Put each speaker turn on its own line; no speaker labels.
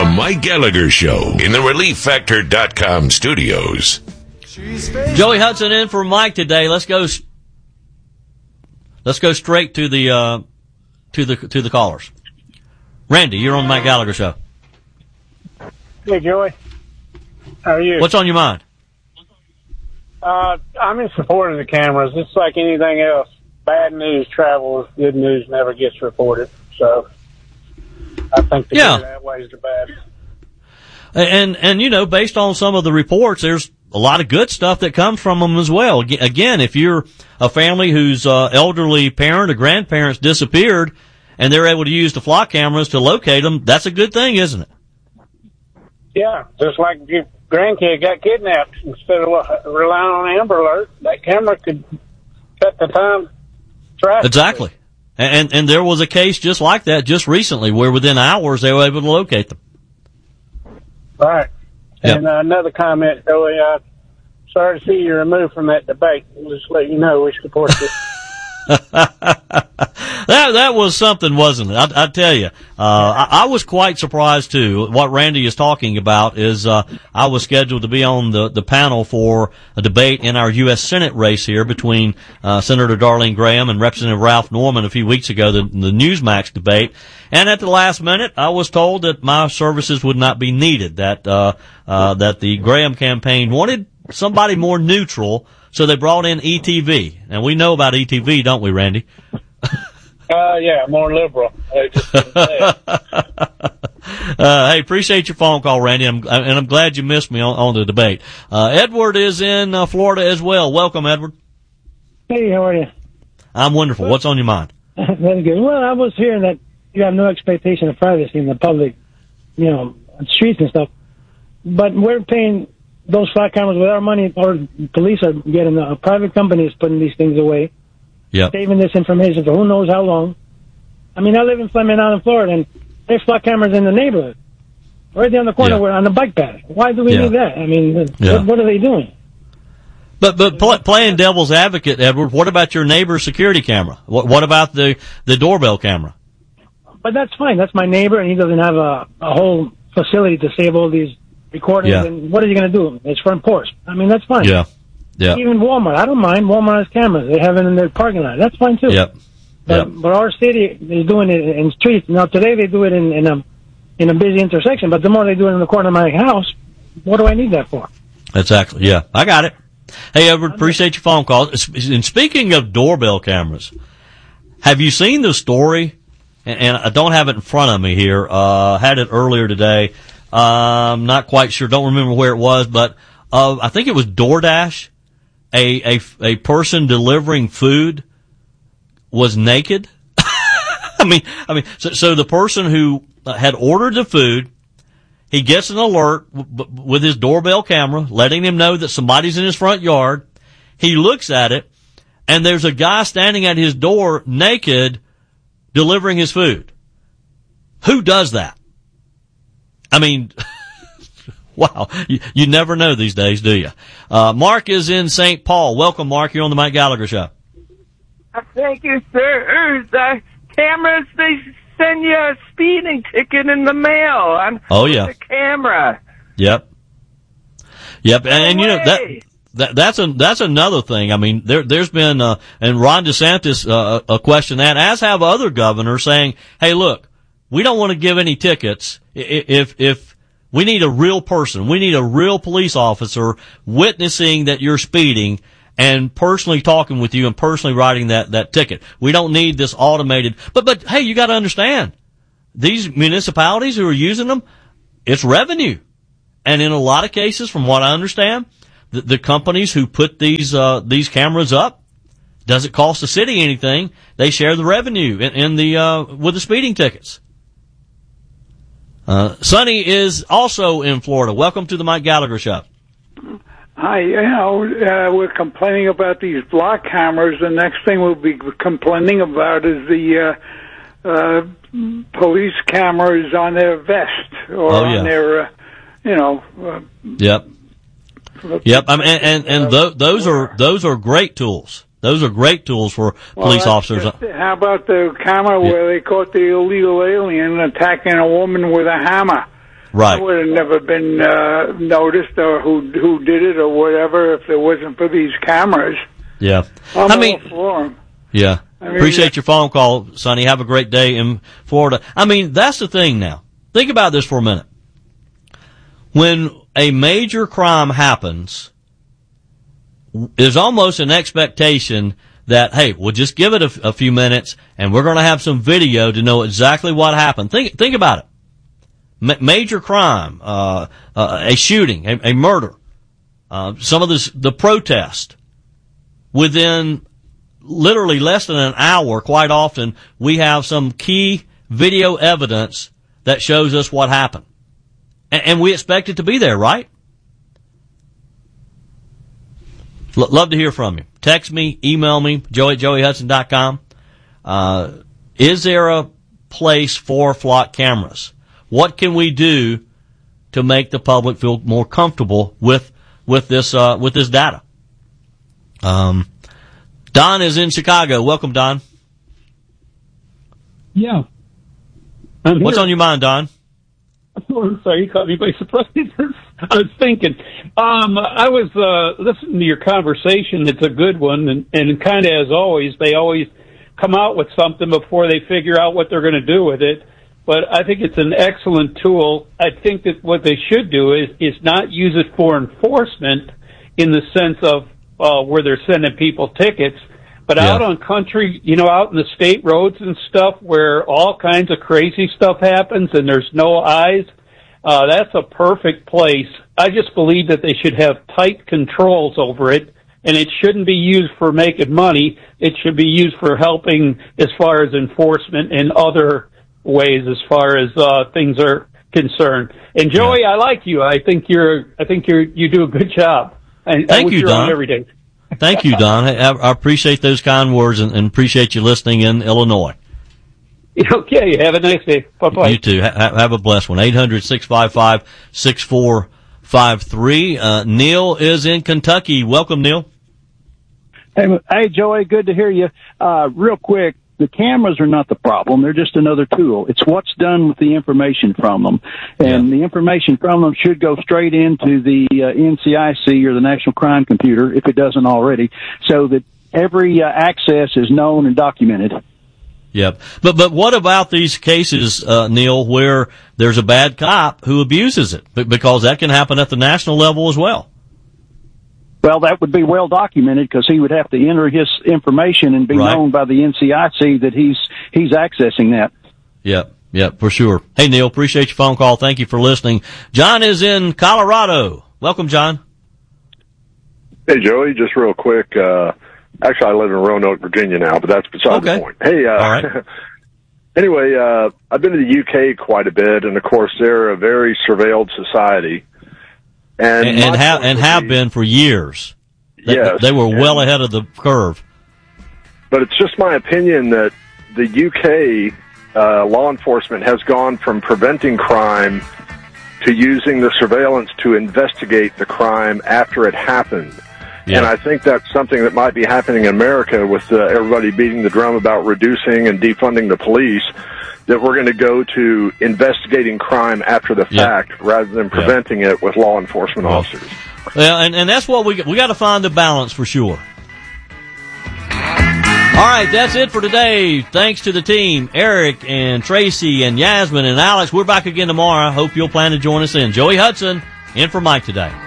Mike Gallagher Show in the ReliefFactor.com studios.
Joey Hudson in for Mike today. Let's go straight to the callers. Randy, you're on the Mike Gallagher Show.
Hey, Joey. How are you?
What's on your mind?
I'm in support of the cameras. It's like anything else. Bad news travels. Good news never gets reported. So I think the good outweighs the bad.
And you know, based on some of the reports, there's a lot of good stuff that comes from them as well. Again, if you're a family whose elderly parent or grandparents disappeared and they're able to use the flock cameras to locate them, that's a good thing, isn't it?
Yeah, just like your grandkid got kidnapped. Instead of relying on Amber Alert, that camera could cut the time.
Exactly. And there was a case just like that just recently where within hours they were able to locate them.
Right.
Yep.
And another comment, Joey, sorry to see you removed from that debate. We'll just let you know we support this.
That was something, wasn't it? I tell you, I was quite surprised too. What Randy is talking about is, I was scheduled to be on the panel for a debate in our U.S. Senate race here between, Senator Darlene Graham and Representative Ralph Norman a few weeks ago, the Newsmax debate. And at the last minute, I was told that my services would not be needed, that the Graham campaign wanted somebody more neutral, so they brought in ETV. And we know about ETV, don't we, Randy?
Yeah, more liberal. They just didn't say it.
Hey, appreciate your phone call, Randy, and I'm glad you missed me on the debate. Edward is in Florida as well. Welcome, Edward.
Hey, how are you?
I'm wonderful. What's on your mind?
Very good. Well, I was hearing that you have no expectation of privacy in the public, streets and stuff. But we're paying those flat cameras with our money, or police are getting a private company is putting these things away.
Yep.
Saving this information for who knows how long. I mean, I live in Fleming Island, Florida, and there's flat cameras in the neighborhood. Right there on the corner, we're on the bike path. Why do we need that? I mean, what are they doing?
But playing devil's advocate, Edward, what about your neighbor's security camera? What about the doorbell camera?
But that's fine. That's my neighbor, and he doesn't have a whole facility to save all these recordings. Yeah. And what are you going to do? It's front porch. I mean, that's fine.
Yeah. Yeah.
Even Walmart. I don't mind. Walmart has cameras. They have it in their parking lot. That's fine, too.
Yep.
But our city is doing it in streets. Now, today they do it in a busy intersection, but the more they do it in the corner of my house, what do I need that for?
Exactly. Yeah. I got it. Hey, Edward, appreciate your phone call. And speaking of doorbell cameras, have you seen the story? And I don't have it in front of me here. Had it earlier today. Not quite sure. Don't remember where it was, but I think it was DoorDash. A person delivering food was naked. I mean, so the person who had ordered the food, he gets an alert with his doorbell camera, letting him know that somebody's in his front yard. He looks at it, and there's a guy standing at his door naked, delivering his food. Who does that? I mean, wow, you never know these days, do you? Mark is in St. Paul. Welcome, Mark. You're on the Mike Gallagher Show.
Thank you, sir. The cameras, they send you a speeding ticket in the mail. The camera.
Yep. And you know, that's another thing. I mean, there's been, and Ron DeSantis, a question that, as have other governors saying, hey, look, we don't want to give any tickets if we need a real person. We need a real police officer witnessing that you're speeding and personally talking with you and personally writing that ticket. We don't need this automated. But hey, you got to understand, these municipalities who are using them, it's revenue. And in a lot of cases, from what I understand, the companies who put these cameras up, doesn't cost the city anything. They share the revenue with the speeding tickets. Sonny is also in Florida. Welcome to the Mike Gallagher Show.
Hi, we're complaining about these block cameras. The next thing we'll be complaining about is the police cameras on their vest or on their,
Yep. I mean, those are great tools. Those are great tools for police officers.
How about the camera where they caught the illegal alien attacking a woman with a hammer?
Right.
It would have never been noticed or who did it or whatever if it wasn't for these cameras.
Yeah.
I'm all for 'em.
Yeah. Appreciate your phone call, Sonny. Have a great day in Florida. I mean, that's the thing now. Think about this for a minute. When a major crime happens, there's almost an expectation that, hey, we'll just give it a few minutes and we're going to have some video to know exactly what happened. Think about it. Major crime, a shooting, a murder, some of the protest. Within literally less than an hour, quite often, we have some key video evidence that shows us what happened. And we expect it to be there, right? Love to hear from you. Text me, email me, joey@joeyhudson.com. Is there a place for flock cameras? What can we do to make the public feel more comfortable with this data? Don is in Chicago. Welcome, Don.
Yeah.
What's on your mind, Don?
Oh, sorry, you caught me by surprise. I was thinking. I was listening to your conversation. It's a good one, and kind of as always, they always come out with something before they figure out what they're going to do with it. But I think it's an excellent tool. I think that what they should do is not use it for enforcement in the sense of where they're sending people tickets, but out on country, out in the state roads and stuff where all kinds of crazy stuff happens and there's no eyes, that's a perfect place. I just believe that they should have tight controls over it, and it shouldn't be used for making money. It should be used for helping as far as enforcement and other ways as far as things are concerned. And Joey, I like you. I think you do a good job.
Thank you, Don.
Every day.
Thank you, Don. I appreciate those kind words and appreciate you listening in Illinois.
Okay, have a nice day. Bye-bye.
You too. Have a blessed one. 800-655-6453. Neil is in Kentucky. Welcome, Neil.
Hey, Joey, good to hear you. Real quick, the cameras are not the problem. They're just another tool. It's what's done with the information from them. And the information from them should go straight into the NCIC or the National Crime Computer, if it doesn't already, so that every access is known and documented.
Yep. But what about these cases, Neil, where there's a bad cop who abuses it? Because that can happen at the national level as well.
Well, that would be well documented because he would have to enter his information and be known by the NCIC that he's accessing that.
Yep, for sure. Hey, Neil, appreciate your phone call. Thank you for listening. John is in Colorado. Welcome, John.
Hey, Joey, just real quick. Actually, I live in Roanoke, Virginia now, but that's beside the point. Hey,
all right.
Anyway, I've been to the UK quite a bit, and of course, they're a very surveilled society. And
have been for years. They were well ahead of the curve.
But it's just my opinion that the UK law enforcement has gone from preventing crime to using the surveillance to investigate the crime after it happened. Yeah. And I think that's something that might be happening in America with everybody beating the drum about reducing and defunding the police, that we're going to go to investigating crime after the fact rather than preventing it with law enforcement officers.
Yeah, and that's what we got to find the balance for sure. All right, that's it for today. Thanks to the team, Eric and Tracy and Yasmin and Alex. We're back again tomorrow. Hope you'll plan to join us in. Joey Hudson in for Mike today.